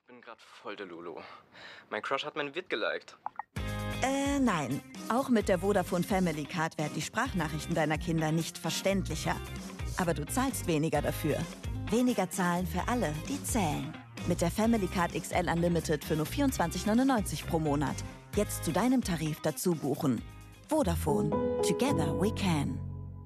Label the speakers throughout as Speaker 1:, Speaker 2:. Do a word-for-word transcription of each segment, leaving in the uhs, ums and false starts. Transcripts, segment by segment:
Speaker 1: Ich bin gerade voll der Lulu. Mein Crush hat mein Vid geliked.
Speaker 2: Äh, nein. Auch mit der Vodafone Family Card werden die Sprachnachrichten deiner Kinder nicht verständlicher. Aber du zahlst weniger dafür. Weniger zahlen für alle, die zählen. Mit der Family Card X L Unlimited für nur vierundzwanzig neunundneunzig pro Monat. Jetzt zu deinem Tarif dazu buchen. Vodafone. Together we can.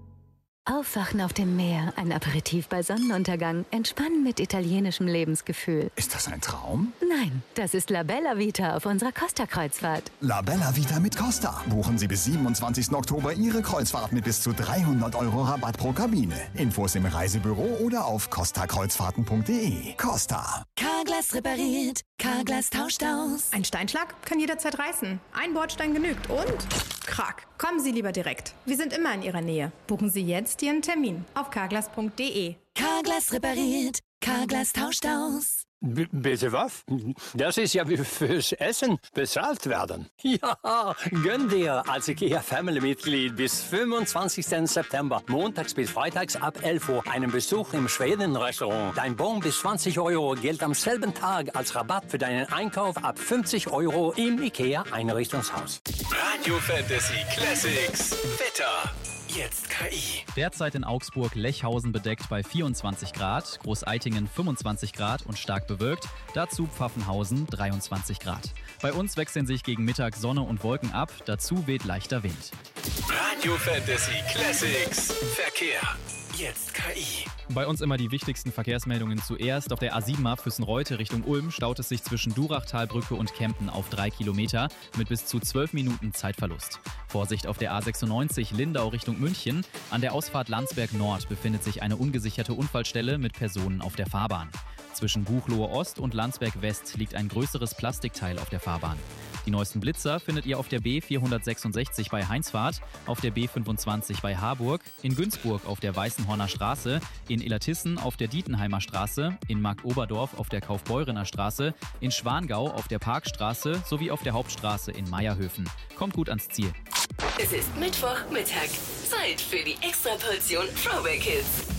Speaker 3: Aufwachen auf dem Meer, ein Aperitif bei Sonnenuntergang, entspannen mit italienischem Lebensgefühl.
Speaker 4: Ist das ein Traum?
Speaker 3: Nein, das ist La Bella Vita auf unserer Costa-Kreuzfahrt.
Speaker 4: La Bella Vita mit Costa. Buchen Sie bis siebenundzwanzigsten Oktober Ihre Kreuzfahrt mit bis zu dreihundert Euro Rabatt pro Kabine. Infos im Reisebüro oder auf costa kreuzfahrten punkt de. Costa.
Speaker 2: Carglass repariert, Carglass tauscht aus.
Speaker 5: Ein Steinschlag kann jederzeit reißen. Ein Bordstein genügt und Krack. Kommen Sie lieber direkt. Wir sind immer in Ihrer Nähe. Buchen Sie jetzt Ihren Termin auf carglass punkt de.
Speaker 2: Carglass repariert, Carglass tauscht aus.
Speaker 6: B- bitte was? Das ist ja wie fürs Essen bezahlt werden. Ja, gönn dir als IKEA-Family-Mitglied bis fünfundzwanzigsten September, montags bis freitags ab elf Uhr, einen Besuch im Schweden-Restaurant. Dein Bon bis zwanzig Euro gilt am selben Tag als Rabatt für deinen Einkauf ab fünfzig Euro im IKEA-Einrichtungshaus.
Speaker 7: Radio Fantasy Classics. Wetter. Jetzt K I.
Speaker 8: Derzeit in Augsburg Lechhausen bedeckt bei vierundzwanzig Grad, Großeitingen fünfundzwanzig Grad und stark bewölkt, dazu Pfaffenhausen dreiundzwanzig Grad. Bei uns wechseln sich gegen Mittag Sonne und Wolken ab, dazu weht leichter Wind.
Speaker 7: Radio Fantasy Classics. Verkehr. Jetzt K I.
Speaker 8: Bei uns immer die wichtigsten Verkehrsmeldungen zuerst. Auf der A sieben Füssen-Reute Richtung Ulm staut es sich zwischen Durachtalbrücke und Kempen auf drei Kilometer mit bis zu zwölf Minuten Zeitverlust. Vorsicht auf der A sechsundneunzig Lindau Richtung München. An der Ausfahrt Landsberg Nord befindet sich eine ungesicherte Unfallstelle mit Personen auf der Fahrbahn. Zwischen Buchloe Ost und Landsberg West liegt ein größeres Plastikteil auf der Fahrbahn. Die neuesten Blitzer findet ihr auf der B vierhundertsechsundsechzig bei Heinzfahrt, auf der B fünfundzwanzig bei Harburg, in Günzburg auf der Weißenhorner Straße, in Illertissen auf der Dietenheimer Straße, in Marktoberdorf auf der Kaufbeurener Straße, in Schwangau auf der Parkstraße sowie auf der Hauptstraße in Meierhöfen. Kommt gut ans Ziel.
Speaker 9: Es ist Mittwochmittag. Zeit für die Extraportion Throwback Hits.